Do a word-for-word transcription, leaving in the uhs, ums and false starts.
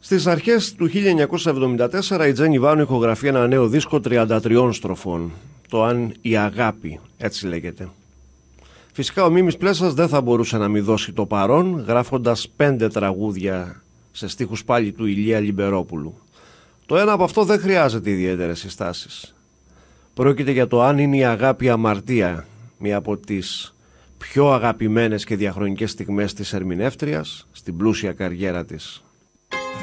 Στις αρχές του χίλια εννιακόσια εβδομήντα τέσσερα η Τζένι Βάνου ηχογραφεί ένα νέο δίσκο τριάντα τριών στροφών, το «Αν η αγάπη», έτσι λέγεται. Φυσικά ο Μίμης Πλέσας δεν θα μπορούσε να μην δώσει το παρόν, γράφοντας πέντε τραγούδια σε στίχους πάλι του Ηλία Λιμπερόπουλου. Το ένα από αυτό δεν χρειάζεται ιδιαίτερες συστάσεις. Πρόκειται για το «Αν είναι η αγάπη αμαρτία», μία από τις πιο αγαπημένες και διαχρονικές στιγμές της ερμηνεύτριας στην πλούσια καριέρα της.